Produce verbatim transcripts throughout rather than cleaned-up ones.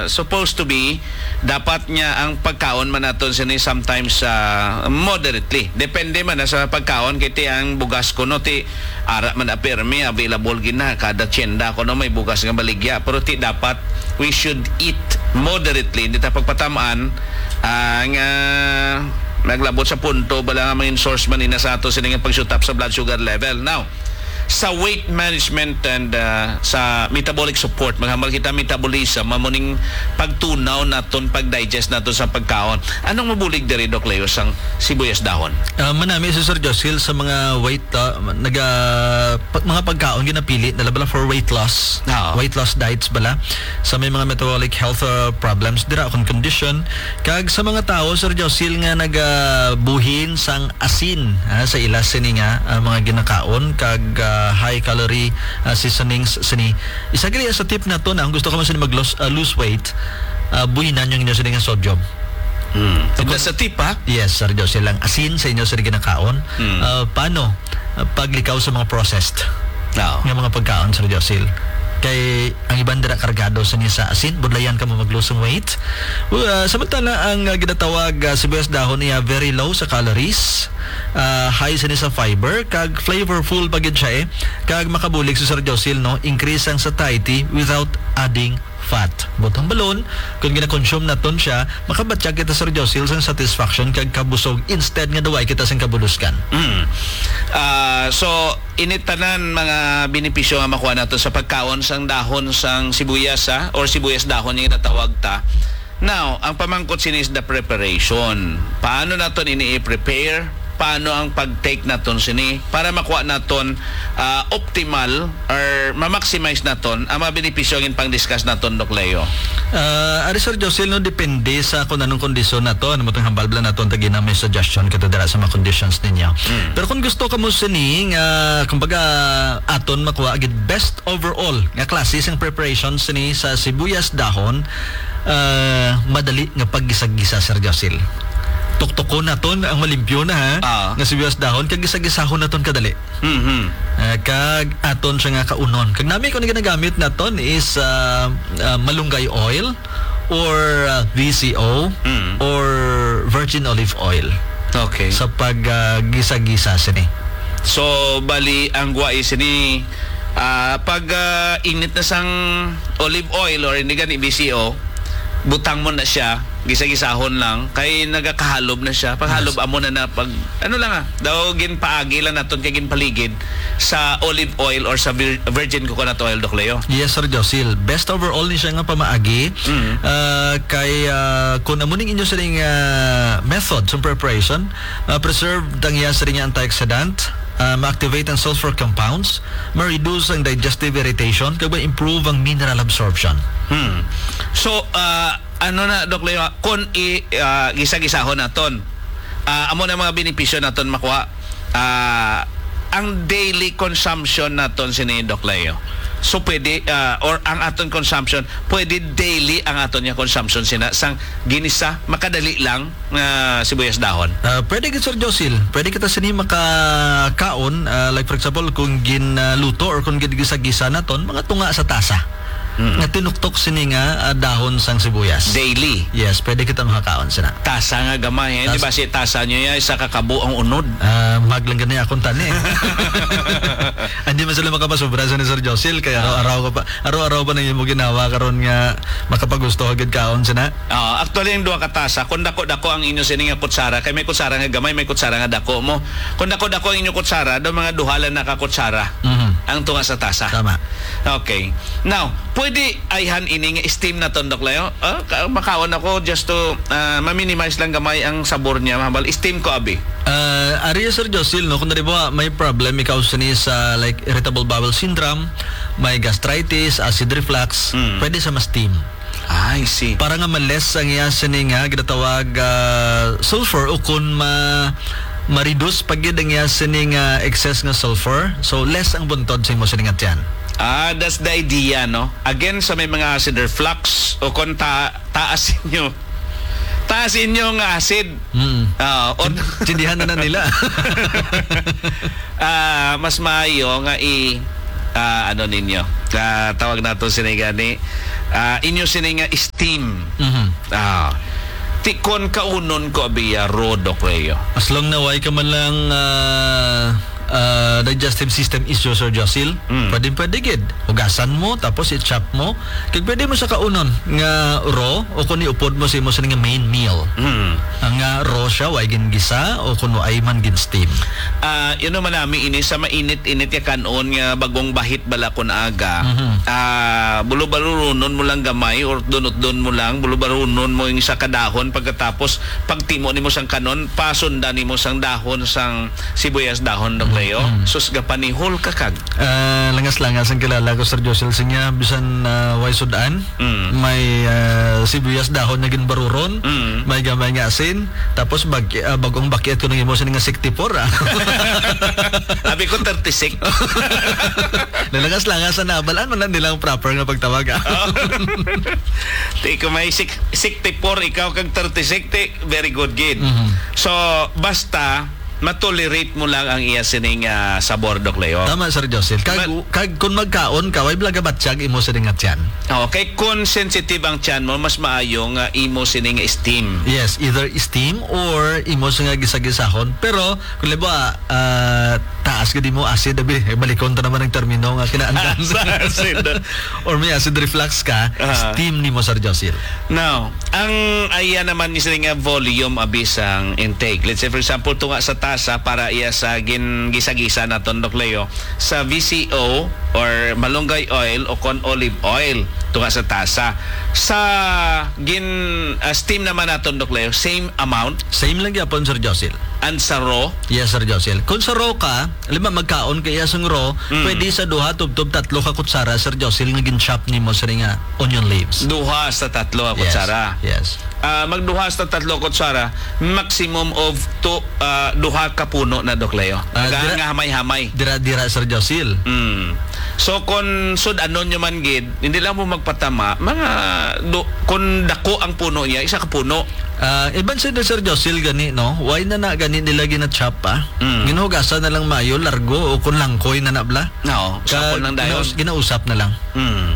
supposed to be dapat niya ang pagkaon man naton sini sometimes uh, moderately. Depende man na sa pagkaon kay ti ang bugas ko no ti ara man apirmi available gina kada tienda ko no may bugas nga baligya pero ti dapat we should eat moderately hindi ta pagpatamaan ang uh, naglabot sa punto bala nga main source man ina sa ato sini nga pag-shoot up sa blood sugar level. Now sa weight management and uh, sa metabolic support maghamal kita metabolism mamuning pagtunaw naton pag-digest naton sa pagkaon. Anong mabulig diri Doc Leo sang sibuyas dahon? Uh, manami si Sir Josil sa mga weight uh, naga pag, mga pagkaon ginapili na bala for weight loss. Oh. Weight loss diets bala sa may mga metabolic health uh, problems dira akong condition kag sa mga tao Sir Josil nga nagabuhin sang asin uh, sa ilas sini nga uh, mga ginakaon kag uh, high calorie uh, seasonings sini. Isa gali sa tip na to na ang gusto ko man sini mag lose, uh, lose weight uh, buhinan yung inyo sini nga sodium. Hmm. Ito sa tip ha? Yes, Sir Josil lang asin sa inyo sini ginakaon. Hmm. Uh, paano uh, paglikaw sa mga processed no. nga mga pagkaon Sir Josil? Kay ang ibang dira kargado sa niya sa asin budlayan ka mo mag-lose weight. Uh, samantala ang uh, ginatawag uh, sibuyas dahon niya very low sa calories, uh, high sa niya sa fiber kag flavorful pagid siya eh kag makabulig sa Sir Josil no increase ang satiety without adding fat. Butang balon kung gina-consume naton siya makabatya kita Sir Josil sa satisfaction kag kabusog instead nga daway kita sang kabuluskan. Mm. Uh, so initanan mga benepisyo nga makuha nato sa pagkaon sang dahon sang sibuyas ha? Or sibuyas dahon yung natawag ta. Now, ang pamangkot sini is the preparation. Paano naton ini-prepare? Paano ang pag-take naton sini para makuha naton uh, optimal or ma-maximize naton ang mga benepisyo ng pang-discuss naton Doc Leo? Uh, Ari Sir Josil no depende sa kung anong kondisyon naton ano motong hambal bala naton tagi na may suggestion kato dira sa mga conditions ninyo. Mm. Pero kung gusto ka mo sini nga uh, kumbaga aton makuha agad best overall nga klase sang preparation sini sa sibuyas dahon uh, madali nga paggisag-gisa Sir Josil. Tuktukon naton ang malimpyo na ha uh. nga sibuyas dahon kag gisag-gisahon naton kadali. Mhm. Uh, kag aton siya nga kaunon. Kag nami ko ni ginagamit naton is uh, uh, malunggay oil or uh, V C O mm. or virgin olive oil. Okay. Sa pag uh, gisa-gisa sini. So bali ang guwai sini uh, pag uh, init na sang olive oil or hindi gani V C O butang mo na siya gisa-gisahon lang kay nagakahalob na siya paghalob yes. Amo na na pag ano lang ah daw ginpaagi lang naton kay ginpaligid sa olive oil or sa vir- virgin coconut oil Doc Leo. Yes Sir Josil, best overall ni siya nga pamaagi mm-hmm. uh, kay uh, kung amuning inyo sa ring uh, method sa preparation uh, preserve ang iya sa ring antioxidant uh, ma-activate ang sulfur compounds ma-reduce ang digestive irritation kag ma-improve ang mineral absorption. Hmm. So uh, ano na Doc Leo kung i uh, gisa-gisahon naton uh, amo na mga benepisyo naton makuha uh, ang daily consumption naton sini Doc Leo. So pwede uh, or ang aton consumption pwede daily ang aton niya consumption sina sang ginisa makadali lang nga uh, sibuyas dahon. Uh, pwede gid Sir Josil, pwede kita sini makakaon uh, like for example kung ginluto or kung gisa-gisa naton mga tunga sa tasa. Mm-hmm. Nga tinuktok sini nga uh, dahon sang sibuyas. Daily. Yes, pwede kita makakaon sina. Tasa nga gamay, eh. Di ba si tasa nyo ya isa kakabo ang unod. Uh, maglang gani akong tani. Hindi man sila makapasobra sa ni Sir Josil kaya uh, araw-araw pa araw-araw pa nang mo ginawa karon nga makapagusto agad kaon sina. Uh, actually yung duha ka tasa, kung dako-dako ang inyo sini nga kutsara, kay may kutsara nga gamay, may kutsara nga dako mo. Kung dako-dako ang inyo kutsara, do mga duhalan na ka kutsara. Mm-hmm. Ang tunga sa tasa. Tama. Okay. Now, pwede ayhan ini nga steam na ton Doc Leo. Uh, makaon ako just to uh, ma-minimize lang gamay ang sabor niya. Mahal steam ko abi. Uh, ari Sir Josil no kung ba may problem ikaw sini sa like irritable bowel syndrome, may gastritis, acid reflux, mm. pwede sa ma-steam. I see. Para nga ma-less ang iya sini nga ginatawag uh, sulfur o kung ma ma-reduce pag yun ang iya sini nga excess nga sulfur. So less ang buntod sa imo sini nga tiyan. Ah, that's the idea, no? Again, sa may mga acid reflux o kung ta taas inyo, taas inyo ng acid. Mm. Uh, on Tindihan na na nila. uh, mas maayo nga i uh, ano ninyo. Uh, tawag nato sinigani Ah, inyo sini nga steam. Mhm. Ah. Ti kon kaunon ko abiya rodo Cleo. As long na way ka man lang ah, ah, digestive system issues or Josil, Mm. pwede pwede gid. Hugasan mo tapos i-chop mo. Kag pwede mo sa kaunon nga raw o kun iupod mo sa imo sa nga main meal. Hmm. Ang nga raw siya way gin gisa o kun ay man gin steam. Ah, yun naman nami ini sa mainit-init ya kanon nga bagong bahit bala kon aga. Mhm. Ah, bulo-barunon mo lang gamay or dunot-don mo lang, bulo-barunon mo yung isa ka dahon pagkatapos pagtimo nimo sang kanon, pasundan nimo sang dahon sang sibuyas dahon dok Leo. Sus gapanihol ka kag. Ah, langas-langas ang kilala ko Sir Josil sa niya bisan uh, way sudan. Mm. May ah, sibuyas dahon na gin baruron. Mm. May gamay nga asin tapos bag, ah, bagong bakyat ko nang imo sa nga sixty-four ah. Abi ko thirty-six. Langas-langas na balaan man lang nilang proper nga pagtawag ah. Ti ko may sik- sixty-four ikaw kag thirty-six ti very good gid. Mhm. So basta matolerate mo lang ang iya sining uh, sabor dok Leo. Tama Sir Josil. Kag, But- kag kung magkaon ka, way blaga batsyag imo sa nga tiyan. Okay, kung sensitive ang tiyan mo, mas maayo nga imo sining steam. Yes, either steam or imo sa nga gisa-gisahon. Pero kung libo ah, ah, taas gadi mo acid abi eh, balikon ta naman ang termino nga kinaandan. Sa acid. Or may acid reflux ka, Ah. steam nimo Sir Josil. Now, ang aya naman ni sining nga volume abis ang intake. Let's say for example tunga sa tasa para iya sa gin gisa-gisa naton dok Leo sa V C O or malunggay oil o kon olive oil tunga sa tasa. Sa gin uh, steam naman naton dok Leo, same amount Same lang gyapon Sir Josil. and sa raw Yes, Sir Josil. Kung sa raw ka, lima magkaon kaya sa raw, Mm. pwede sa duha tubtob tatlo ka kutsara Sir Josil nga gin-chop nimo sa nga onion leaves. duha sa tatlo a kutsara. Yes. Ah, magduha sa tatlo kutsara, maximum of to ah, duha ka puno na dok Leo. Ah, Nga dira- nga hamay-hamay. Dira-dira Sir Josil. Mm. So kung sud anon nyo man gid, hindi lang mo magpatama, mga do, kung dako ang puno niya, isa ka puno. Ah, iban sa Sir Josil gani no. Why na na gani nila gina-chop pa? Mm. Ginuhugasan na lang mayo, largo o kun langkoy na nabla. No, sapol ng dayon. ginaus- ginausap na lang. Mm.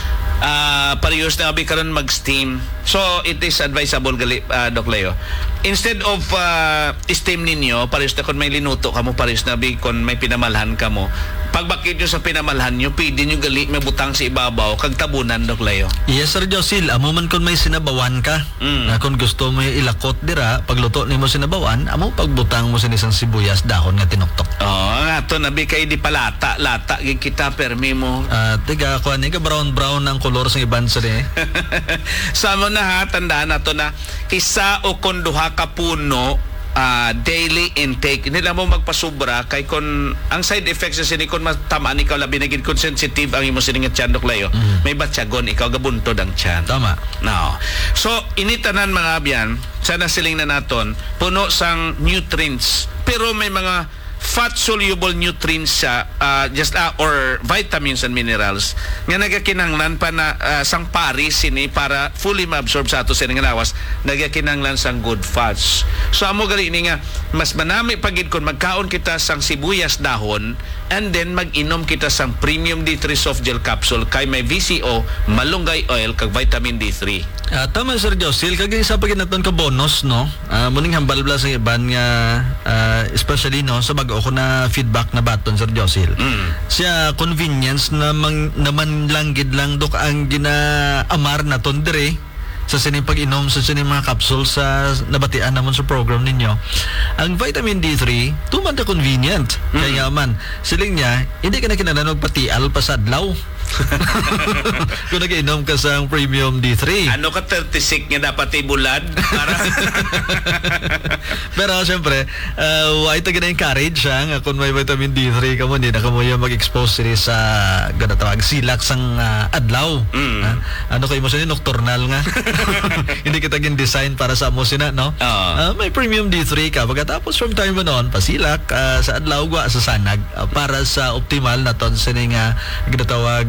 Ah, parehas na abi karon mag-steam. So it is advisable gali ah, Doc Leo. Instead of ah, steam ninyo, parehas na kung may linuto kamo, parehas na abi kung may pinamalhan kamo. Pagbakit nyo sa pinamalhan nyo, pwede nyo gali may butang sa ibabaw kag tabunan Doc Leo. Yes, Sir Josil, amo man kun may sinabawan ka. Mm. Na kung gusto mo yung ilakot dira, pagluto nimo sinabawan, amo pagbutang mo sa isang sibuyas dahon nga tinoktok. Oh, nga to nabi kay di palata, lata gid kita permi mo. Ah, tiga kuan ni ka brown brown ang kolor sa iban sa ni. Sama na ha, tandaan na to na isa o kun duha ka puno ah, daily intake. Hindi lang mo magpasubra kay kun ang side effects sa sini kun matamaan ikaw labi na gid kun sensitive ang imo sining tiyan Dok Leo. May batyagon ikaw gabuntod ang tiyan. Tama. No. So, initanan mga abyan, sana siling na naton, puno sang nutrients. Pero may mga fat-soluble nutrients siya, uh, just, uh, or vitamins and minerals, nga nagakinanglan pa na uh, sang paris sini para fully ma-absorb sa ato sining lawas, nagakinanglan sang good fats. So, amo gali ini nga, mas manami pagid kung magkaon kita sang sibuyas dahon, and then mag-inom kita sang premium D three soft gel capsule kay may V C O, malunggay oil, kag vitamin D three. Ah, tama Sir Josil, kag isa pa ginaton ka bonus no. Ah, muning hambal bla sa iban nga ah, especially no sa bag-o ko na feedback na baton Sir Josil. Mm. Siya convenience na mang, naman lang gid lang dok ang ginaamar na ton dire sa sining pag-inom sa sining mga capsule sa nabatian namon sa program ninyo. Ang vitamin D three, tuman ta convenient. Mm. Kaya nga man, siling niya, hindi ka na kinahanglan og patial pa sa adlaw. Kung nag-inom ka sa premium D three. Ano ka thirty-six nga dapat ibulad para Pero siyempre, uh, why ito gina-encourage siya nga kung may vitamin D three ka mo, hindi na ka mo yung mag-expose sila sa gana tawag, silak sang uh, adlaw. Mm. Ha? Ano kayo mo siya, nocturnal nga. Hindi kita gin-design para sa mo sina, no? Oo. Uh, may premium D three ka. Pagkatapos from time mo noon, pasilak uh, sa adlaw gwa sa sanag uh, para sa optimal na ton sining uh, ginatawag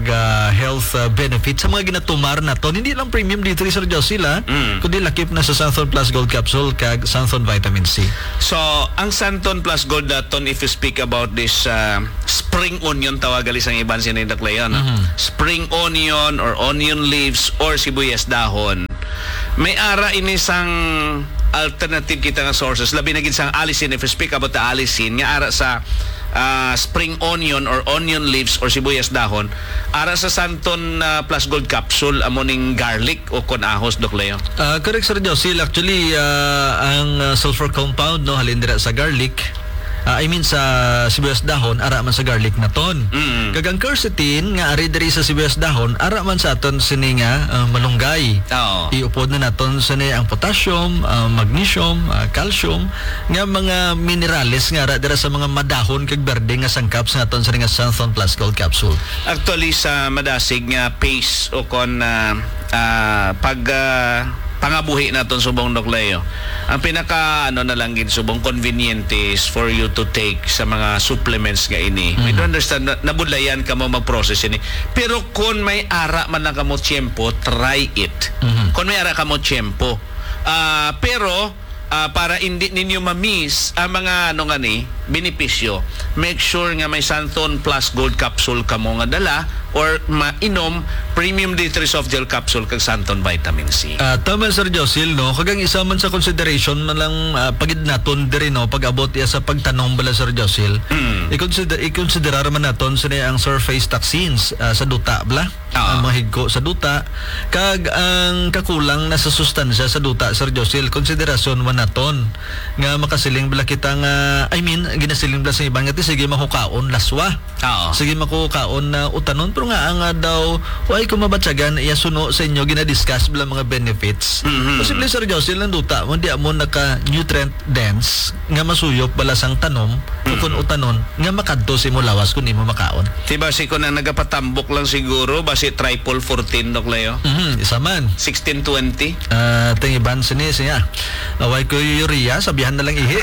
uh, health uh, benefits sa mga ginatumar naton. Hindi lang premium D three, Sir Josil, ha? Mm. Kundi lakip na sa Santon Plus Gold Capsule kag Santon Vitamin C. So, ang Santon Plus Gold daton, if you speak about this uh, spring onion, tawagali sang iban sinindak layon. Mhm. Spring onion or onion leaves or sibuyas dahon. May ara ini sang alternative kita nga sources. Labi na gid sang allicin, if you speak about the allicin, nga ara sa uh, spring onion or onion leaves or sibuyas dahon, ara sa Santon uh, Plus Gold Capsule amoning garlic o konahos, Dok Leo. Uh, correct, Sir Josil. Actually, uh, ang uh, sulfur compound, no, halin dira sa garlic, uh, I mean sa sibuyas dahon, ara man sa garlic na ton. Mm. Kagang quercetin nga ari diri sa sibuyas dahon, ara man sa aton sini nga uh, malunggay. Oo. Iupod na naton sini ang potassium, uh, magnesium, uh, calcium nga mga minerales nga ara dira sa mga madahon kag berde nga sangkap sa aton sini nga Santon Plus Gold Capsule. Actually, sa madasig nga pace o kon uh, uh, pag uh, pangabuhi naton subong, Dok Leo, ang pinaka ano na lang gid subong convenient is for you to take sa mga supplements nga ini. Mm-hmm. We do understand na, nabudlayan ka mo mag-process ini, pero kung may ara man lang kamo tiempo, try it. Mm-hmm. Kung may ara kamo tiempo, uh, pero uh, para hindi ninyo ma-miss ang mga ano nga ni benepisyo, make sure nga may Santon Plus Gold Capsule kamo nga dala or mainom premium D three soft gel capsule kag Santon Vitamin C. Uh, tama, Sir Josil, no? Kagang isa man sa consideration man lang uh, pagid naton diri, no, pag-abot iya sa pagtanong bala, Sir Josil. Mm. I-consider i-considerar man naton sini ang surface toxins uh, sa duta bala. Ah. Ang mga higko sa duta kag ang kakulang na sa sustansya sa duta, Sir Josil, konsiderasyon man naton nga makasiling bala kita nga, I mean ginasiling bala sa ibang nga sige makukaon laswa. Oo. Sige makukaon na utanon, pero nga ang uh, daw way kumabatsagan iya suno sa inyo gina-discuss bala mga benefits. Mhm. Posible, Sir Josil, ang duta mo di mo naka nutrient dense nga masuyop bala sang tanom mm-hmm. kung utanon nga makadto si mo lawas kun imo makaon. Diba si ko na nagapatambok lang siguro basi triple fourteen, Dok Leo. Mhm, isa man. sixteen twenty. Ah, uh, tingiban sini siya. Away ko urea, sabihan na lang ihi.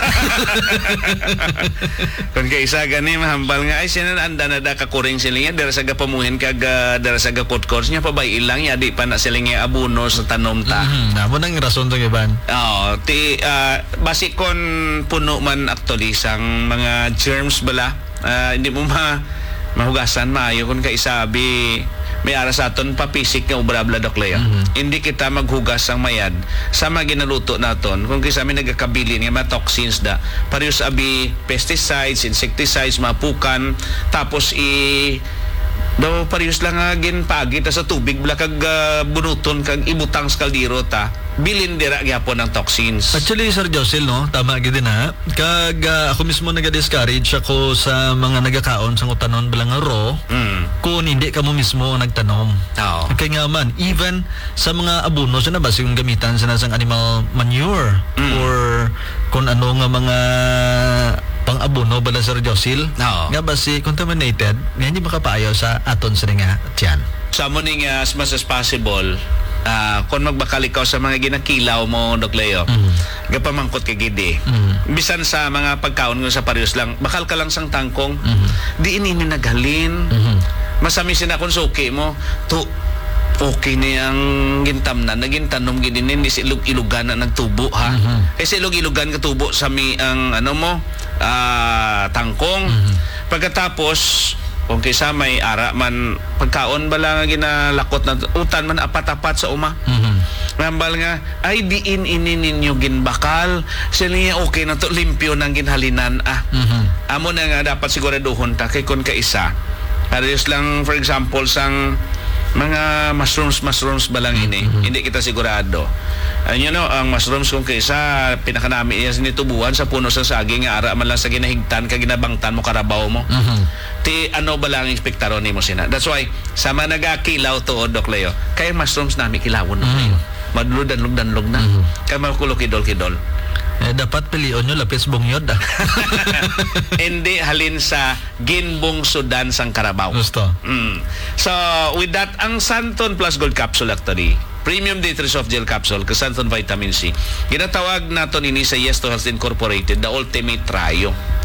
Kung kaisa gani mahambal nga ay sinan anda na da kakuring silinga dara sa gapamuhin kag uh, dara sa gapodcourse niya pabay ilang ya di pa na silinga abuno sa tanom ta. Mhm, namo nang rason tong iban. Oo, ti uh, basi kon puno man actually sang mga germs bala, uh, hindi mo ma mahugasan maayo kung kaisabi may ara sa aton papisik nga ubrabla, Dok Leo. Mm-hmm. Hindi kita maghugas ang mayad sa mga ginaluto naton kung kisa may nagakabili nga mga toxins da parehas abi pesticides, insecticides, mapukan, tapos i daw parehas lang nga ginpagi ta sa tubig bala kag uh, bunuton kag ibutang sa kaldero ta bilin dira gyapon ng toxins. Actually, Sir Josil, no, tama gid na. Kag uh, ako mismo naga-discourage ako sa mga nagakaon sa utanon bala nga raw. Mm. Kung hindi ka mo mismo nagtanom. Oo. Kaya nga man, even sa mga abono, sa nabas yung gamitan sa nasang animal manure Mm. or kung ano nga mga pang-abono bala, Sir Josil, Oo. nga ba si contaminated, nga hindi makapaayo sa aton sa nga tiyan. Sa mo ning uh, as much as possible, uh, kung magbakalikaw sa mga ginakilaw mo, Dok Leo, Mhm. gapamangkot ka gidi. Mhm. Bisan sa mga pagkaon nga sa parehas lang, bakal ka lang sang tangkong, Mhm. di ini ni naghalin. Mhm. Masami sina kung suki mo, to okay na ang gintamnan, nagintanom gini ni si ilug-ilugan na nagtubo, ha. Mhm. Kasi ilug-ilugan ka tubo sa mi ang ano mo, ah, tangkong. Mhm. Pagkatapos kung kaysa may ara man pagkaon bala nga ginalakot na utan man apat-apat sa uma. Mhm. Nambal nga ay diin ini ninyo ginbakal sila niya okay na to, limpyo nang ginhalinan ah. Mhm. Amo na nga dapat siguraduhon ta kay kun kaisa parehas lang, for example sang mga mushrooms mushrooms balang ini, Mhm. hindi kita sigurado. And you know, ang mushrooms kung kaysa pinakanami niya sinitubuan sa puno sa saging nga ara man lang sa ginahigtan ka ginabangtan mo karabaw mo. Mhm. Ti ano ba lang ekspektaron nimo sina. That's why sama nagakilaw to, Dok Leo. Kay mushrooms nami kilawon na Mhm. kayo. Madludan-lugdan-lug na. Mhm. Kay makulokidol-kidol. Eh, dapat pilion nyo lapis bungyod ah. Hindi halin sa ginbong sudan sang karabaw. Gusto. Mm. So, with that, ang Santon Plus Gold Capsule actually, Premium D three Soft Gel Capsule, ka Santon Vitamin C, ginatawag nato nini sa Yes to Health Incorporated, the ultimate trio.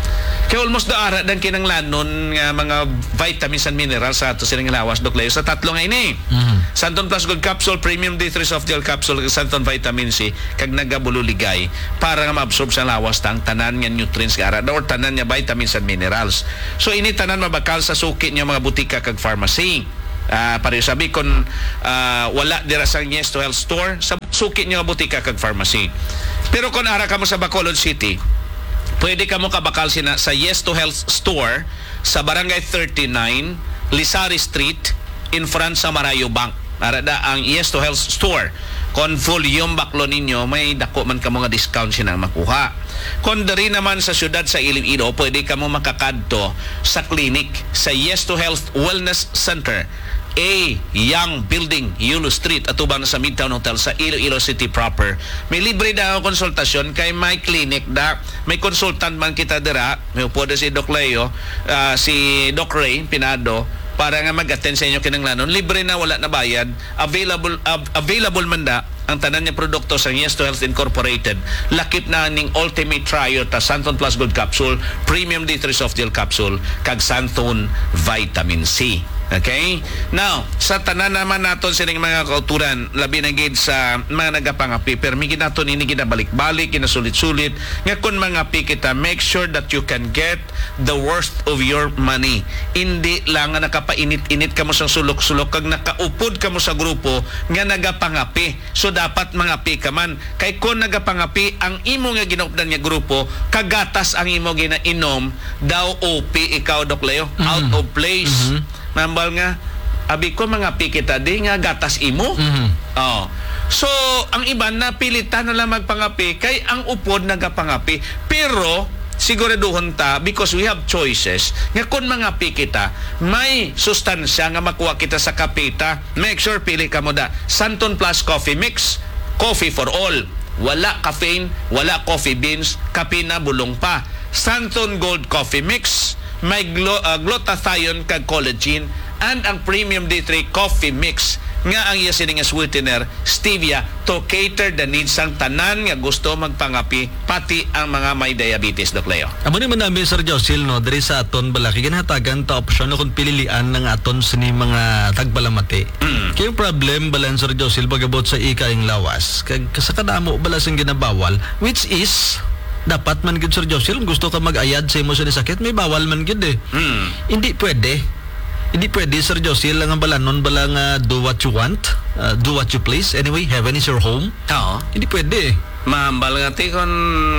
Kaya almost daara dan kinanglanon nga mga vitamins and minerals sa ato silang lawas doklayo sa tatlo nga ini. Mhm. Santon Plus Gold Capsule, Premium D three Soft Gel Capsule, kag Santon Vitamin C, kag nagabululigay para nga maabsorb sa lawas tang tanan nga nutrients nga ara or tanan nga vitamins and minerals. So ini tanan mabakal sa suki niyo mga butika kag pharmacy. Uh, pareho sabi kung uh, wala dira sa Yes to Health store, sa suki niyo nga butika kag pharmacy. Pero kung ara ka mo sa Bacolod City, pwede ka mo kabakal sina sa Yes to Health store sa Barangay thirty-nine, Lisari Street, in front sa Marayo Bank. Arada ang Yes to Health store. Kung full yung baklo ninyo, may dako man ka mga discount sinang makuha. Kung dari naman sa syudad sa Iloilo, pwede ka mo makakadto sa clinic sa Yes to Health Wellness Center, A Young Building, Yulo Street, atubang sa Midtown Hotel sa Iloilo City proper. May libre na ang konsultasyon kay may clinic da. May consultant man kita dira. May upo si Doc Leo, uh, si Doc Ray Pinado, para nga mag-attend sa inyo kinanglanon. Libre na, wala na bayad. Available av- available man da ang tanan niya produkto sa Yes to Health Incorporated. Lakip na ning Ultimate Trio ta Santon Plus Gold Capsule, Premium D three Soft Gel Capsule, kag Santon Vitamin C. Okay? Now, sa tanan naman naton sining mga kauturan, labi na gid sa mga nagapangapi, permi gid naton ini ginabalik-balik, ginasulit-sulit, nga kun mangapi kita, make sure that you can get the worth of your money. Hindi lang nga nakapainit-init ka mo sa sulok-sulok, kag nakaupod ka mo sa grupo nga nagapangapi. So, dapat mangapi ka man. Kay kun nagapangapi, ang imo nga ginaupdan nga grupo, kagatas ang imo ginainom, daw O P, ikaw, Doc Leo, mm-hmm. out of place. Mm-hmm. Nambal nga, abi ko mga pikita di nga gatas imo. Mhm. Oh. So, ang iban na pilitan na lang magpangapi kay ang upod nagapangapi. Pero siguraduhon ta, because we have choices, nga kung mga pikita, may sustansya nga makuha kita sa kapita, make sure pili ka mo da. Santon Plus Coffee Mix, coffee for all. Wala caffeine, wala coffee beans, kape na bulong pa. Santon Gold Coffee Mix, may glo- uh, glutathione kag collagen, and ang Premium D three Coffee Mix nga ang iya sining sweetener stevia to cater the needs sang tanan nga gusto magpangapi, pati ang mga may diabetes, Doc Leo. Amo ni man namin Sir Josil no diri sa aton balaki ginhatagan ta opsyon no kung pililian ng aton sini mga tagbalamati. Mm. Kay problem balan Sir Josil bagabot sa ikaing lawas kag sa kadamo balas ang ginabawal, which is dapat man gid Sir Josil gusto ka mag-ayad sa imo sa sakit, may bawal man gid eh. Mm. Hindi pwede. Hindi pwede Sir Josil lang ang balanon balang uh, do what you want, uh, do what you please. Anyway, heaven is your home. Oo. Hindi pwede. Mahambal nga ti kung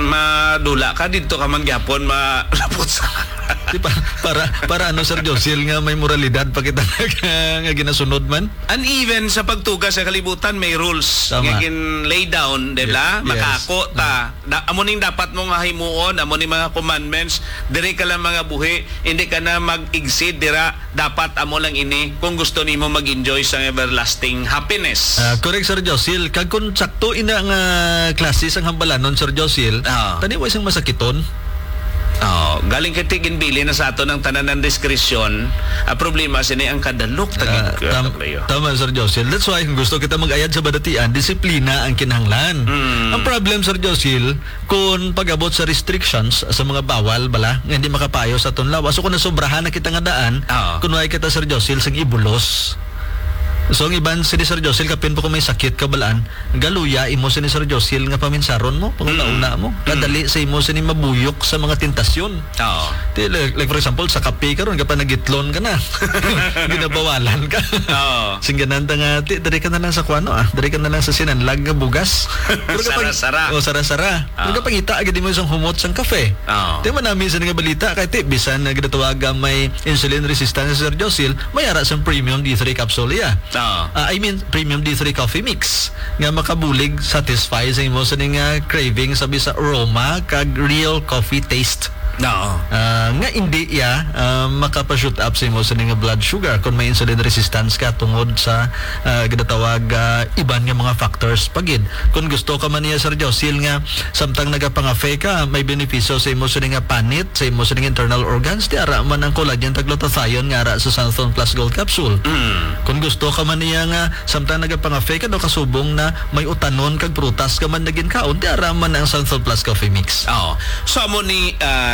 madula ka dito ka man gyapon malapot sa Di pa, para para ano Sir Josil nga may moralidad pa kita nga, nga ginasunod man. And even sa pagtugas sa kalibutan may rules Tama. nga gin lay down, di ba? Yes. Makako ta. Da, amo ning dapat mo nga himuon, amo ning mga commandments, diri ka lang mga buhi, hindi ka na mag-exceed dira, dapat amo lang ini kung gusto nimo mag-enjoy sa everlasting happiness. Uh, correct Sir Josil, kag kun sakto ina nga klase sang hambalanon Sir Josil, Ah. tani wa sing masakiton. Oh, galing kay tigin-bili na sa ato ng tanan ng diskresyon. Ang problema sini ang kadalok Uh, tagig tam- tama Sir Josil. That's why kung gusto kita mag-ayad sa badatian, disiplina ang kinahanglan. Mm. Ang problem Sir Josil, kung pag-abot sa restrictions sa mga bawal bala, nga hindi makapayo sa aton lawas, so kung nasobrahan na kita nga daan, Oo. kung wala kita Sir Josil sang ibulos. So ang iban si Sir Josil kapin po kung may sakit ka balaan, galuya imo si Sir Josil nga paminsaron mo, panguna-una mo. Kadali sa imo sini mabuyok sa mga tentasyon. Oo. Di, like, like for example, sa kape karon kapag nagitlon ka na, ginabawalan ka. Oo. Singganan ta nga, ti, dari ka na lang sa kuano ah, dari ka na lang sa sinanlag nga bugas. Sara-sara. O, sara-sara. Pero kapag ita, agad mo isang humot sang kafe. Oo. Di man namin sa nga balita, kahit ti, bisan na ginatawag ang may insulin resistance sa Sir Josil, may ara sang Premium D three capsule ya. Oo. Uh, I mean, Premium D three Coffee Mix. Nga makabulig, satisfy sa imo sa nga craving sabi sa aroma, kag real coffee taste. Oo. Uh, nga hindi ya uh, makapa-shoot up sa imo sa nga blood sugar kung may insulin resistance ka tungod sa uh, ginatawag uh, iban nga mga factors pagid. Kung gusto ka man niya Sir Josil nga samtang nagapangafe ka, may benepisyo sa imo sa nga panit, sa imo sa nga internal organs, di ara man ang collagen tag glutathione nga ara sa Santon Plus Gold Capsule. Mm. Kung gusto ka man niya nga samtang nagapangafe ka daw kasubong na may utanon kag prutas ka man naging kaon, di ara man ang Santon Plus Coffee Mix. Oo. So amo ni uh,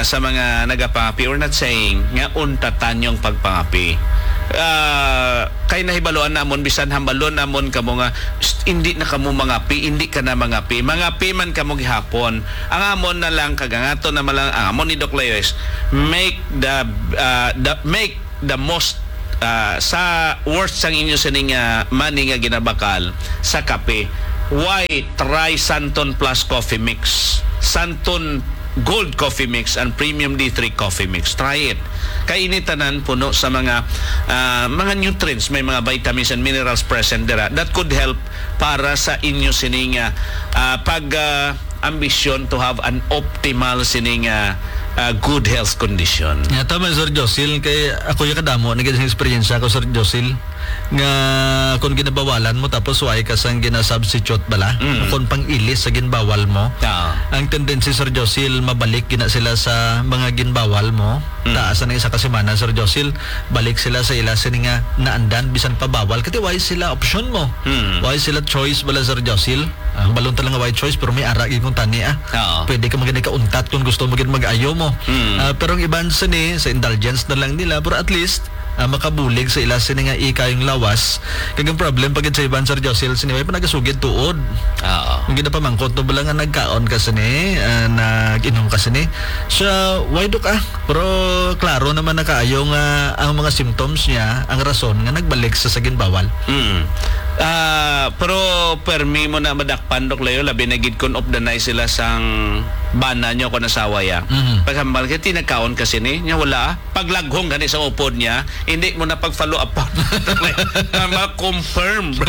sa mga nagapangapi, we're not saying nga untatan yung pagpangapi. Uh, kay nahibaluan namon bisan hambalon namon kamo nga "Shh, hindi na kamo mangapi, hindi ka na mangapi, mangapi man kamo gihapon." Ang amon na lang kagangato na malang ang amon ni Doc Leo is make the, uh, the make the most uh, sa worst sang inyo sining uh, money nga ginabakal sa kape. Why try Santon Plus Coffee Mix, Santon Gold Coffee Mix and Premium D three Coffee Mix? Try it. Kay initanan puno sa mga uh, mga nutrients, may mga vitamins and minerals present dira that could help para sa inyo sining uh, pag uh, ambition to have an optimal sining uh, uh, good health condition. Yeah, tama Sir Josil, kay ako yung kadamo naging experience ako Sir Josil nga kung ginabawalan mo tapos why ka sang gina-substitute bala mm. kung pang ilis sa ginbawal mo yeah. ang tendency Sir Josil mabalik gina sila sa mga ginbawal mo mm. taas na isa kasimana Sir Josil balik sila sa ila sini nga naandan bisan pa bawal kasi why sila option mo mm. why sila choice bala Sir Josil ang balon talaga white choice pero may ara gid kung tani ah oh. pwede ka maging kauntat kung gusto mo gid mag-ayo mo mm. uh, pero ang iban sa ni sa indulgence na lang nila pero at least Uh, makabulig sa ila sini nga ika yung lawas kagang problem pagid sa iban Sir Josil sini way pa nagasugid tuod oo ang ginapamangkot no bala nga nagkaon ka sini uh, nag-inom ka sini so why do ka pero klaro naman nakaayo nga ang mga symptoms niya ang rason nga nagbalik sa sagin bawal mm. Uh, pero permi mo na madakpan Doc Leo labi na gid kon of the night sila sang bana nyo ko nasawa ya mm-hmm. paghambal kaya tinagkaon kasi ni niya wala paglaghong gani sa upod niya hindi mo na pag follow up na ma-confirm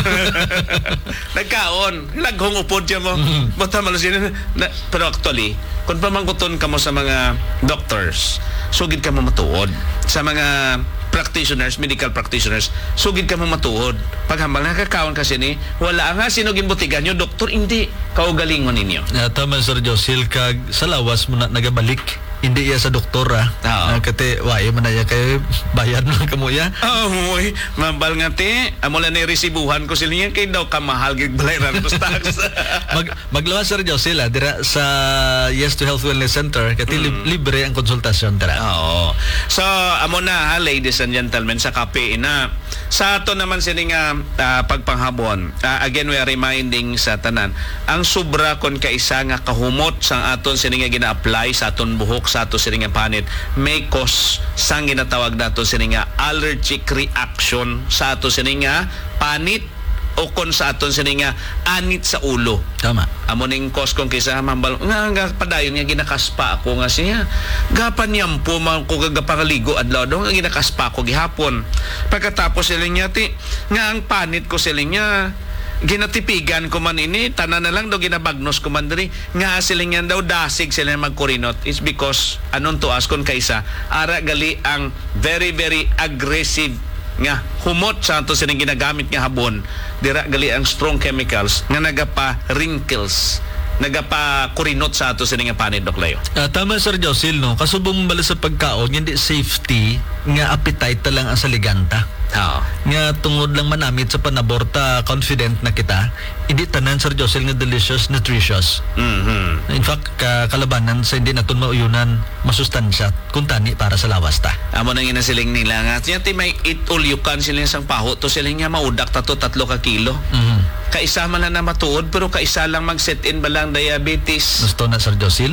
nagkaon laghong upod niya mo mm-hmm. bata malusin na, pero actually kung pamangkuton ka mo sa mga doctors sugid ka mo matuod sa mga practitioners, medical practitioners, sugid ka mo matuod. Paghambal nakakaon kasi ni, wala nga sinugin butigan nyo, doktor, hindi, kaugalingon ninyo. Uh, tama Sir Josil, kag sa lawas mo na nagabalik, hindi iya sa doktora. Oo. Uh, kati, wae man na iya kay bayad mo kamo ya. Oh, moy, mambal nga ti, amula ni resibuhan ko sila niya, kay daw kamahal gig balayran ko tax. Mag, maglawas Sir Josil, ah, dira sa Yes to Health Wellness Center, kati mm. libre ang konsultasyon dira. Oo. So, amo na ha, ladies and gentlemen, sa kape na, sa ato naman sini nga uh, pagpanghabon, uh, again, we are reminding sa tanan, ang sobra kon kaisa nga kahumot sa aton sini nga gina-apply sa aton buhok, sa ato sini nga panit, may cause sang ginatawag nato sini nga allergic reaction sa ato sini nga panit o kon sa aton sini nga anit sa ulo. Tama. Amo ning cause kung kaysa mambal nga, nga padayon nga ginakaspa ako nga siya gapan niyam po man ko gagapangaligo adlaw daw nga ginakaspa ko gihapon pagkatapos sila niya ti nga ang panit ko sila niya ginatipigan ko man ini tanan na lang daw ginabagnos ko man diri nga sila niya daw dasig sila magkurinot is because anon to as kon kaysa ara gali ang very very aggressive nga humot sa ato sining ginagamit nga habon dira gali ang strong chemicals nga nagapa wrinkles nagapa kurinot sa ato sining nga panit Doc Leo. Uh, tama Sir Josil no kasubong bala sa pagkaon hindi safety nga appetite ta lang ang saliganta. Oo. Nga tungod lang manamit sa panaborta confident na kita hindi tanan Sir Josil nga delicious nutritious. Mhm. In fact ka kalabanan sa hindi naton mauyunan masustansya kung tani para sa lawas ta. Amo nang inasiling nila nga siya ti may eat all you can sila sang paho to sila nga maudak tato tatlo ka kilo. Mhm. Kaisa man na matuod pero kaisa lang mag-set in balang diabetes. Gusto na Sir Josil?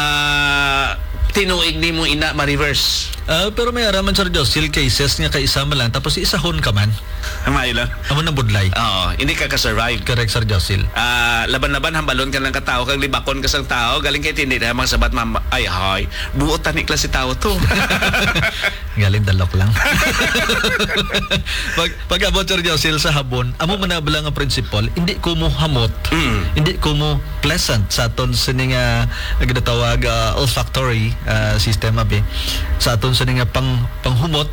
Ah, uh, tinuig ni mo ina ma-reverse. Uh, pero may araman Sir Josil cases nga kaisa man lang tapos isahon ka man. Amay lang. Amo na budlay. Oo, hindi ka ka-survive. Correct Sir Josil. Ah, uh, laban-laban hambalon ka lang ka tao kag libakon ka sang tao galing kay tindi na mga sabat mama ay hay buot tani klase tao to. Galing dalok lang. pag pag-abot Sir Josil sa habon amo man na bala nga principle hindi ko mo hamot mm. hindi ko mo pleasant sa aton sini nga ginatawag uh, olfactory uh, system abi sa aton sini nga pang panghumot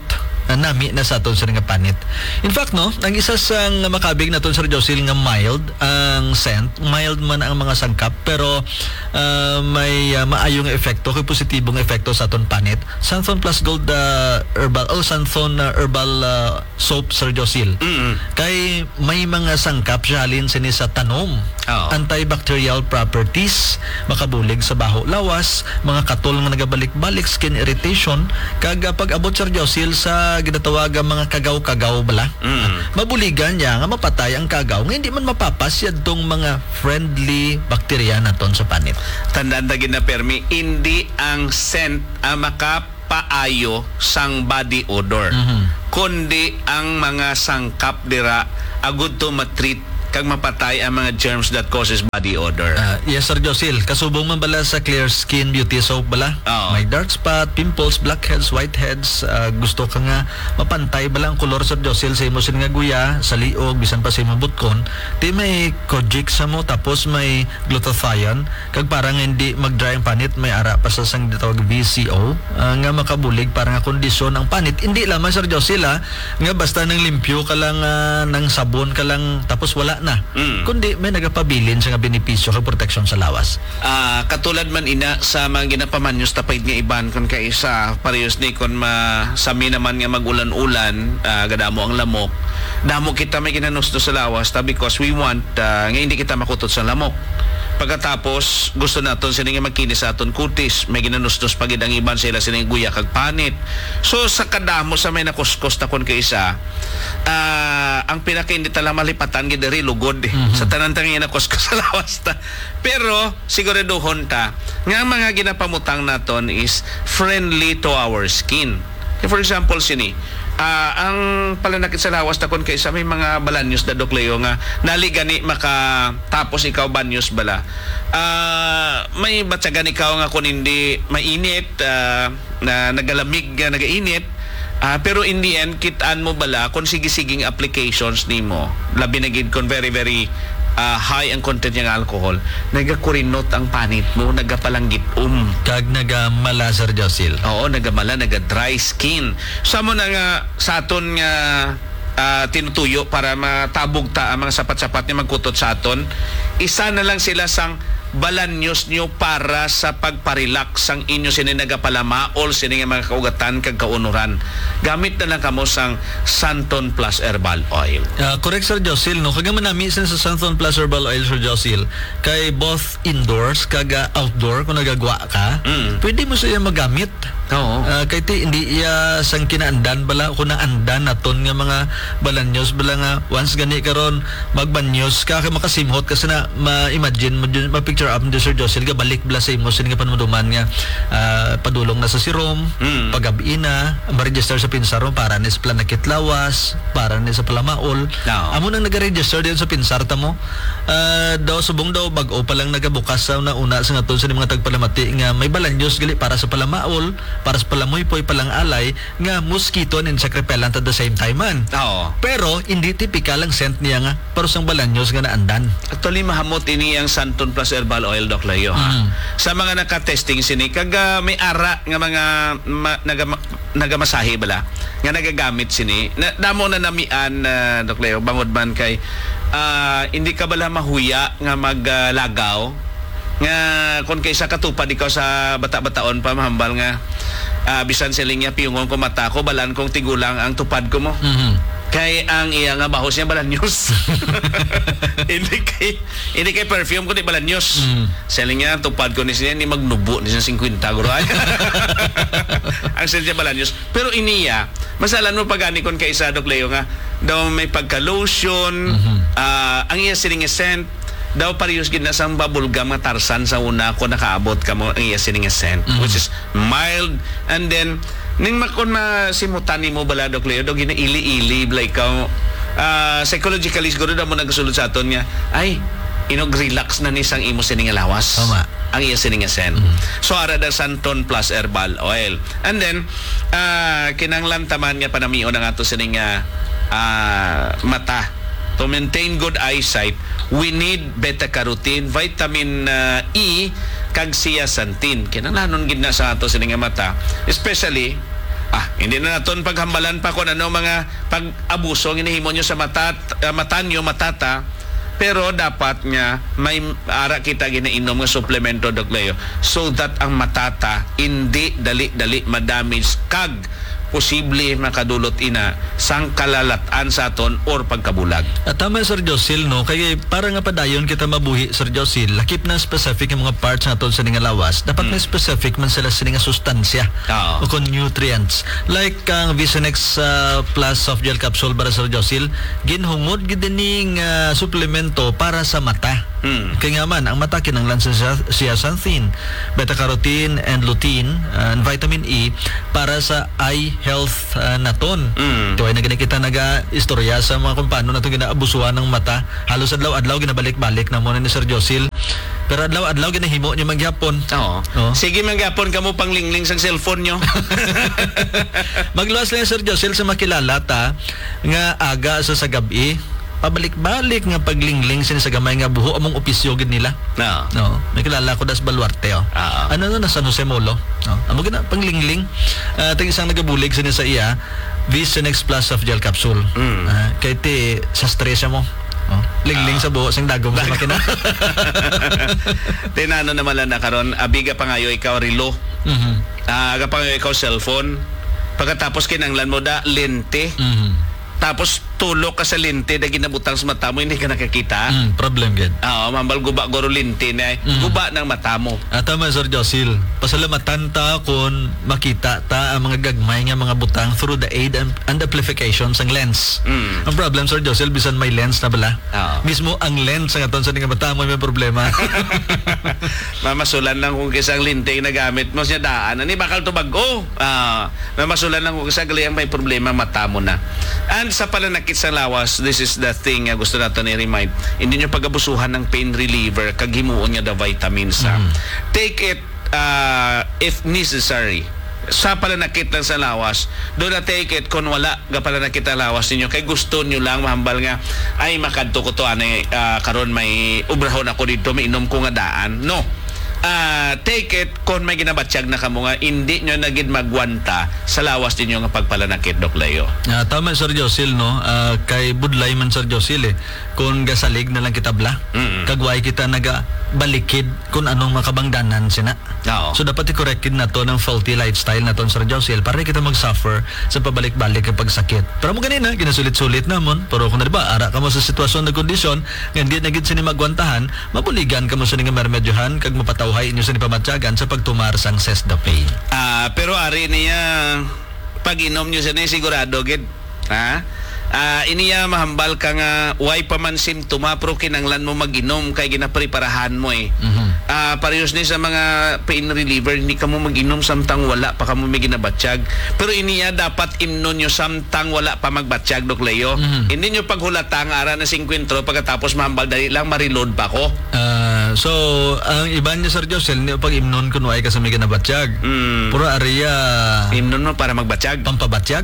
uh, nami na sa aton sa nga panit. In fact no, ang isa sang makabig naton Sir Josil nga mild ang scent, mild man ang mga sangkap pero uh, may uh, maayong epekto, kay positibong epekto sa aton panit. Santhon Plus Gold uh, herbal oh Santhon uh, herbal uh, soap Sir Josil. Mm-hmm. Kay may mga sangkap siya halin sini sa tanom. Oh. Antibacterial properties, makabulig sa baho lawas, mga katol nga nagabalik-balik, skin irritation, kag pag abot Sir Josil sa ginatawag ang mga kagaw-kagaw bala. Mm. Mabuligan niya nga mapatay ang kagaw nga hindi man mapapas yadtong mga friendly bacteria naton sa panit. Tandaan na gina permi, hindi ang scent ang makapaayo sang body odor. Mhm. Kundi ang mga sangkap dira agud to matreat kag mapatay ang mga germs that causes body odor. Uh, yes Sir Josil, kasubong man bala sa Clear Skin Beauty Soap bala? Oo. May dark spot, pimples, blackheads, whiteheads, uh, gusto ka nga mapantay bala ang kolor Sir Josil sa imo sin nga guya, sa liog, bisan pa sa imo butkon, di may kojic sa mo tapos may glutathione, kag parang hindi mag-dry ang panit, may ara pa sa sang tawag V C O, uh, nga makabulig para nga kondisyon ang panit. Hindi lamang Sir Josil ha, nga basta nang limpyo ka lang uh, ng sabon ka lang tapos wala na. Mm. Kundi may nagapabilin sa nga benepisyo kag proteksyon sa lawas. Ah, katulad man ina sa mga ginapamanyos tapay nga iban kon kay isa parehas ni kon ma sami naman nga magulan-ulan, ah, gadamo ang lamok. Damo kita may ginanusto sa lawas ta because we want ah, nga hindi kita makutot sa lamok. Pagkatapos gusto naton sila nga magkinis sa aton kutis, may ginanustos pagid ang iban sila sila guya kag panit. So sa kadamo sa may nakuskos ta kon kay isa, ah, ang pinaka hindi tala malipatan gid diri lugod eh. Mm-hmm. Sa tanan ta nga nakuskos sa lawas ta. Pero siguraduhon ta nga ang mga ginapamutang naton is friendly to our skin. For example sini, Ah, ang palanakit sa lawas takon kay sa may mga balanyos da dokleo nga naligani maka tapos ikaw banyos bala. Ah, may batsagan ikaw nga kun hindi mainit, ah, na nagalamig, nga nagainit. Ah, pero in the end kitaan mo bala kung sige-siging applications nimo. Labi na gid kon very very uh, high ang content ng alcohol, nagakurinot ang panit mo, nagapalanggit um. Kag nagamala Sir Josil. Oo, nagamala, naga-dry skin. Sa mo na nga, sa aton nga uh, tinutuyo para matabog ta ang mga sapat-sapat niya magkutot sa aton, isa na lang sila sang balanyos nyo para sa pagparelax ang inyo sini nagapalamaol sini nga mga kaugatan kag kaunuran. Gamit na lang kamo sang Santon Plus Herbal Oil. Uh, correct Sir Josil, no? Kagaman nami sa Santon Plus Herbal Oil Sir Josil, kay both indoors kag uh, outdoor kung nagagwa ka, mm. pwede mo siya magamit. Oo. Uh, kay ti hindi iya sang kinaandan bala kung naandan naton nga mga balanyos bala nga once gani karon magbanyos ka kay makasimhot kasi na ma-imagine mo ma-picture up ni Sir Josil ga balik bala sa imo sini nga panumuduman nga uh, padulong na sa sirom, mm. pagabi na ma-register sa pinsar mo para ni sa planakit lawas, para ni sa palamaol. No. Amo nang nag-register din sa pinsar ta mo. Uh, daw subong daw bag-o pa lang nagabukas sa nauna sa ngaton sa mga tagpalamati nga may balanyos gali para sa palamaol, para sa palamoy-poy palang alay nga mosquito and insect repellent at the same time man. Oo. Pero hindi typical ang scent niya nga pero sang balanyos nga naandan. Actually mahamot ini ang Santon Plus Herbal Oil Doc Layo ha. Mm. Sa mga naka-testing sini kag uh, may ara nga mga ma, naga, nagamasahe bala nga nagagamit sini. Na, damo na namian uh, Doc Layo bangod man kay uh, hindi ka bala mahuya nga maglagaw uh, nga kung kaysa katupad ikaw sa bata-bataon pa mahambal nga uh, bisan siling niya piyungon ko mata ko balan kong tigulang ang tupad ko mo. Mhm. Kay ang iya nga bahos niya balanyos. hindi kay hindi kay perfume ko di balanyos. Mm. Selling niya tupad ko ni siya ni magnubo ni siya fifty guro. Ang sel niya balanyos. Pero iniya, masalan mo pagani kon kay isa Doc Leo nga daw may pagka-lotion, mm-hmm. uh, ang iya siling scent daw parehas gid na sang bubblegum nga Tarzan sa una ko nakaabot kamo ang iya sining scent, mm-hmm. which is mild and then ning makon masimutan nimo bala Doc Leo daw ginaili-ili like ikaw uh, psychologically siguro daw mo nagasulod sa aton nga ay inog relax na ni sang imo sining lawas. Tama. Ang iya sining scent. Mm-hmm. So ara da Santon Plus Herbal Oil. And then uh, kinanglan taman nga panamion ang ato sining uh, uh, mata. To maintain good eyesight, we need beta-carotene, vitamin uh, E, kag zeaxanthin. Kinahanglan gid na sa ato sining mata, especially Ah, hindi na naton paghambalan pa kung ano mga pag-abuso ang inihimo nyo sa mata, uh, mata nyo, matata. Pero dapat nga may ara kita ginainom nga suplemento, Doc Leo, so that ang matata hindi dali-dali madamage kag posible makadulot ina sang kalalatan sa aton or pagkabulag. At tama, Sir Josil, no? Kaya para nga padayon kita mabuhi, Sir Josil, lakip na specific yung mga parts naton sa nga lawas. Dapat mm. may specific man sila sa nga sustansya o kung nutrients. Like ang Visonex uh, Plus Soft Gel Capsule para, Sir Josil, ginhumod gidining uh, suplemento para sa mata. Mm. Kaya nga man, ang mata kinanglan sa zeaxanthin, beta-carotene and lutein uh, and vitamin E para sa eye health uh, naton. Mm. Ito ay naginikita naga-istorya sa mga kung paano natin ginaabusuhan ng mata. Halos adlaw-adlaw ginabalik-balik na muna ni Sir Josil. Pero adlaw-adlaw ginahimo niya mangyapon. Oo. Oh. Sige mangyapon kamo panglingling sa cellphone nyo. Magluwas lang, Sir Josil, sa makilala ta nga aga sa sa gabi. Pabalik-balik nga paglingling sini sa gamay nga buho among opisyo gid nila. No. No. May kilala ko das Baluarte, oh. Uh-huh. Ano na San Jose Molo. No. Amo gina panglingling. Uh, tag isang nagabulig sini sa iya, Visonex Plus Soft Gel Capsule. Mm. Uh, kay ti sa stress mo. Oh, lingling uh, sa buho sing dagom sa makina. Tinano naman lang na karon, abiga pa ngayo ikaw relo. Mhm. Ah, aga pa ngayo ikaw cellphone. Pagkatapos kinanglan mo da lente. Mhm. Tapos tulok ka sa lente na ginabutang sa mata mo, hindi ka nakakita. Mm, problem gid. Oo, mambal guba goro lente na mm. guba ng mata mo. At tama, Sir Josil. Pasalamatan ta kung makita ta ang mga gagmay nga mga butang through the aid and, and amplification sang lens. Mm. Ang problem, Sir Josil, bisan may lens na bala. Oo. Mismo ang lens ang aton sa nga mata mo may problema. Mamasulan lang kung kisang lente na gamit mo siya daan. Ani bakal to bago. Ah, mamasulan lang kung kisang may problema mata mo na. And sa pananakit sa lawas, this is the thing uh, gusto natin i-remind. Hindi nyo pag-abusuhan ng pain reliever, kaghimuon niya the vitamins. Mm. Take it uh, if necessary. Sa pananakit lang sa lawas, do na take it kung wala ga pananakit ang lawas ninyo. Kay gusto nyo lang mahambal nga, ay makadto ko to, anay, uh, karon may ubrahon ako dito, may inom ko nga daan. No. Uh, take it kung may ginabatsyag na kamo nga hindi nyo nagid magwanta sa lawas ninyo nga pagpalanakit, Doc Leo. Uh, tama, Sir Josil, no? Uh, kay budlay man, Sir Josil, eh. Kung gasalig na lang kita bla, mm-hmm. kagway kita naga balikid kung anong makabangdanan sina. Oo. So dapat i-corrected na to ng faulty lifestyle na to, Sir Josil, para kita mag-suffer sa pabalik-balik kapag sakit. Pero mo ganina, ginasulit-sulit namon. Pero kung na diba, ara ka mo sa sitwasyon na kondisyon, nga hindi nagid sini magwantahan, mabuligan ka mo sa nga mermedyohan, kag mapataw hay inyo sa nipamatyagan sa pagtumar sang sesdapay. Ah, uh, pero ari niya pag-inom nyo sa ni sigurado gid. Ha? Ah, uh, iniya mahambal ka nga way pa man simptoma pero kinanglan mo mag-inom kay ginapreparahan mo eh. Mm-hmm. Ah, uh, parehas ni sa mga pain reliever, hindi ka mo mag-inom samtang wala pa ka mo may ginabatsyag. Pero iniya dapat imnon nyo samtang wala pa magbatsyag, Doc Leo. Mm-hmm. Hindi nyo paghulatang ara na fifty pagkatapos mahambal dali lang ma-reload pa ko. Uh, so, ang iba niya, Sir Josel, hindi pag imnon kun way ka sa may ginabatsyag. Mm. Puro ariya imnon mo para magbatsyag. Pampabatsyag.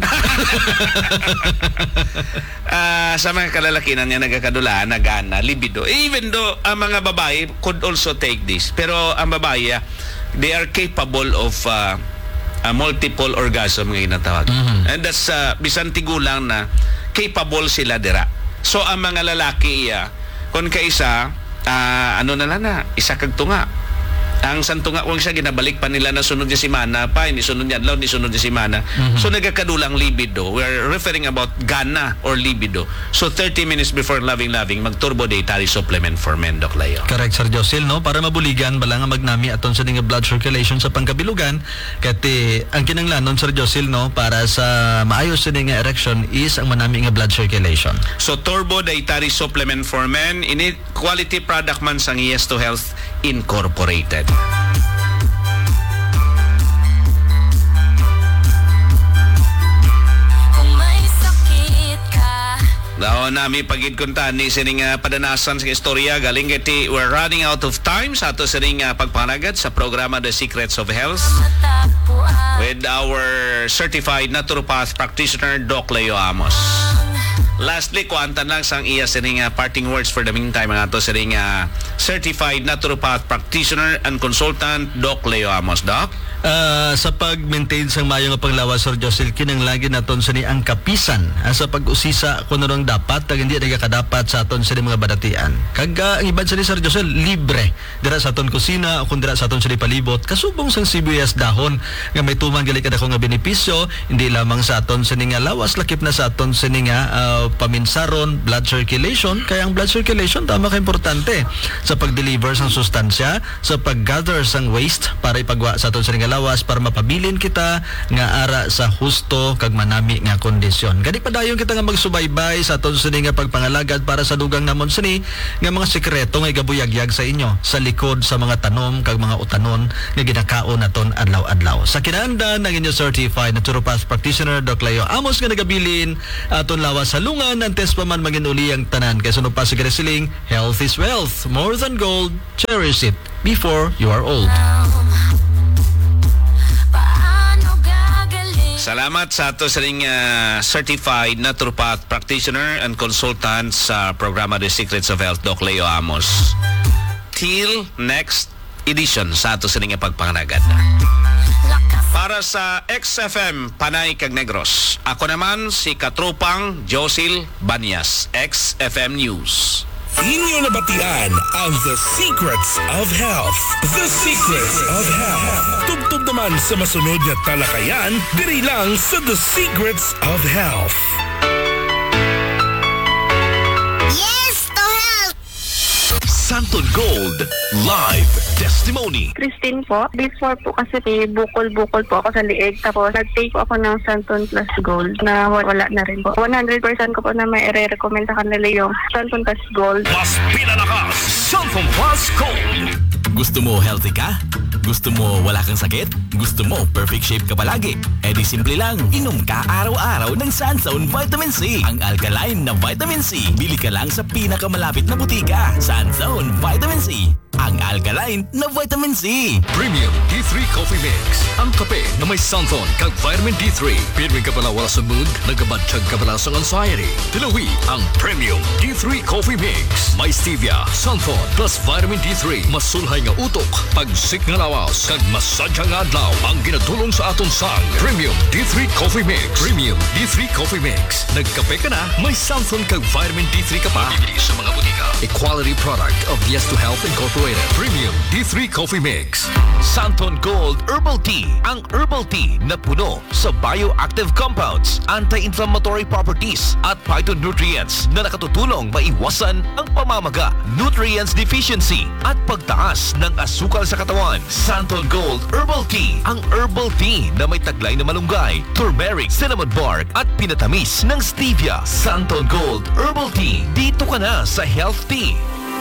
Uh, sa mga kalalakinan niya nagkakadulaan, nagana, libido. Even though ang mga babae could also take this. Pero ang babae, uh, they are capable of uh, uh, multiple orgasm nga ginatawag. Mm-hmm. And that's uh, bisan tigulang na capable sila dira. So ang mga lalaki, uh, kung kaisa, uh, ano na lang na, isa kag tunga. Ang santunga kung siya ginabalik pa nila na sunod niya si Mana pa, hindi sunod niya adlaw, hindi sunod niya si Mana. Mm-hmm. So nagkakadulang libido. We're referring about gana or libido. So thirty minutes before loving-loving, mag-turbo dietary supplement for men, Doc Leo. Correct, Sir Josil, no? Para mabuligan, bala nga magnami aton sa nga blood circulation sa pangkabilugan. Kati ang kinanglanon, Sir Josil, no? Para sa maayos sa nga erection is ang manami nga blood circulation. So turbo dietary supplement for men, ini quality product man sang Yes to Health Incorporated. Daw nami pagid kuntan ni sining uh, padanasan sa istorya galing kiti we're running out of time sa ato sining uh, pagpanagad sa programa The Secrets of Health with our certified naturopath practitioner Doc Leo Amos. Lastly, kuantan lang sang iya sining uh, parting words for the meantime mga to sining uh, certified naturopath practitioner and consultant Doc Leo Amos. Doc? Uh, sa pag-maintain sang mayo nga panglawas, Sir Josil, kinanglagi naton sa ni ang kapisan uh, sa pag-usisa kung ano dapat at hindi nagakadapat sa aton sa ni mga badatian. Kag uh, ang ibad sa ni Sir Josil, libre dira sa aton kusina o kung dira sa aton sa ni palibot kasubong sang sibuyas dahon nga may tuman gali kada ko nga benepisyo hindi lamang sa aton sa ni nga lawas lakip na sa aton sa ni nga uh, paminsaron, blood circulation. Kaya ang blood circulation tama ka importante sa pag-deliver sang sustansya, sa pag-gather sang waste para ipagwa sa aton sa ni nga lawas para mapabilin kita nga ara sa husto kag manami nga kondisyon. Gani padayon kita nga magsubaybay sa aton sini nga pagpangalagad para sa dugang namon sini nga mga sekreto nga igabuyagyag sa inyo sa likod sa mga tanom kag mga utanon nga ginakaon naton adlaw-adlaw. Sa kinahanglan ng inyo certified naturopath practitioner Doc Leo Amos nga nagabilin aton lawas sa lungan antes pa man maginuli ang tanan kay suno pa sa siling health is wealth, more than gold, cherish it before you are old. Salamat sa ato sa ring uh, certified naturopath practitioner and consultant sa programa The Secrets of Health, Doc Leo Amos. Till next edition sa ato sa ring pagpanganagad. Para sa X F M Panay kag Negros, ako naman si Katropang Josil Banyas, X F M News. Inyo nabatian ang The Secrets of Health. The Secrets of Health. Tugtog naman sa masunod na talakayan, diri lang sa The Secrets of Health. Yes to health! Santon Gold Live Testimony. Christine po. Before po kasi eh, bukol-bukol po ako sa liig. Tapos nag-take po ako ng Santon Plus Gold na wala na rin po. one hundred percent ko po na may i-recommend sa kanila yung Santon Plus Gold. Mas pinalakas, Santon Plus Gold. Gusto mo healthy ka? Gusto mo wala kang sakit? Gusto mo perfect shape ka palagi? E di simple lang, inom ka araw-araw ng Sunzone Vitamin C. Ang alkaline na Vitamin C. Bili ka lang sa pinakamalapit na butika. Sunzone Vitamin C. Ang alkaline na Vitamin C. Premium D three Coffee Mix. Ang kape na may Santon kag Vitamin D three. Pinring ka pala wala sa mood, nagkabatsyag ka pala sa anxiety. Tilawi ang Premium D three Coffee Mix. May stevia, Santon plus Vitamin D three. Masulhay nga utok, pagsik nga lawas, kag masadya nga adlaw ang ginatulong sa aton sang Premium D three Coffee Mix. Premium D three Coffee Mix. Nagkape ka na, may Santon kag Vitamin D three ka pa. Bibili sa mga butika. A quality product of Yes to Health Incorporated. Premium D three Coffee Mix. Santon Gold Herbal Tea. Ang herbal tea na puno sa bioactive compounds, anti-inflammatory properties at phytonutrients na nakatutulong maiwasan ang pamamaga, nutrients deficiency at pagtaas ng asukal sa katawan. Santon Gold Herbal Tea. Ang herbal tea na may taglay na malunggay, turmeric, cinnamon bark at pinatamis ng stevia. Santon Gold Herbal Tea. Dito ka na sa Health Tea.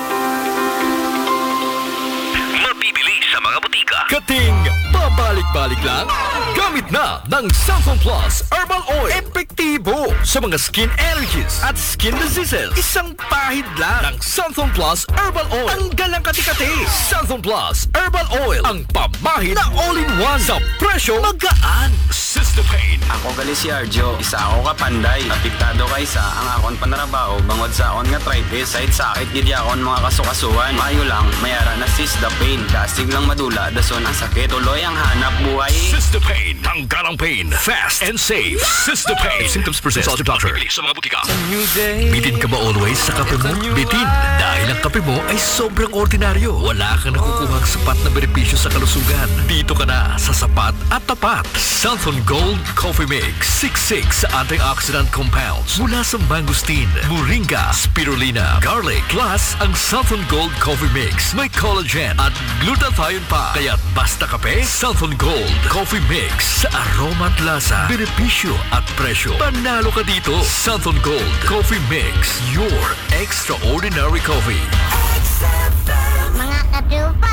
Mabibili sa mga butika. Kating pabalik-balik lang, gamit na ng Santon Plus Herbal Oil. Epektibo sa mga skin allergies at skin diseases. Isang pahid lang ng Santon Plus Herbal Oil. Ang galang kati-kati. Santon Plus Herbal Oil. Ang pamahid na all-in-one sa presyo magaan. Cystopain. Ako gali si Arjo, isa ako ka panday. Apektado kay sa ang akon panarabaho bangod sa akon nga arthritis. Kahit sakit gid akon mga kasukasuan. Mayo lang mayara na Cystopain. Kasig lang madula dason ang sakit tuloy ang hanap buhay. Cystopain. Tanggal ang pain. Fast and safe. Cystopain. Symptoms present. Consult your doctor. Sa mga butika. Bitin ka ba always sa kape mo? Bitin. Dahil ang kape mo ay sobrang ordinaryo. Wala kang nakukuhang sapat na benepisyo sa kalusugan. Dito ka na sa sapat at tapat. Santon Gold Coffee Mix. sixty-six antioxidant compounds mula sa mangosteen, moringa, spirulina, garlic. Plus, ang Santon Gold Coffee Mix may collagen at glutathione pa. Kaya basta kape, Santon Gold Coffee Mix. Sa aroma at lasa, benepisyo at presyo. Panalo ka dito. Santon Gold Coffee Mix. Your extraordinary coffee. Mga katupa,